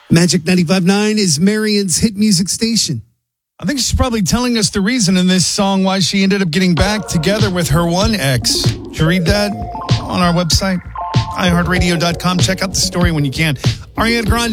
Magic 95.9 is Marion's hit music station. I think she's probably telling us the reason in this song why she ended up getting back together with her one ex. Did you read that on our website? iHeartRadio.com. Check out the story when you can. Ariana Grande.